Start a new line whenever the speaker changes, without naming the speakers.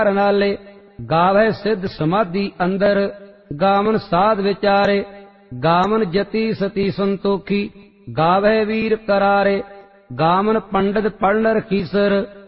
नाले गावै सिद्ध समाधि अंदर गावन साध विचारे गावन जति सती संतोखी गावै वीर करारे गावन पंडित पढ़ रखीसर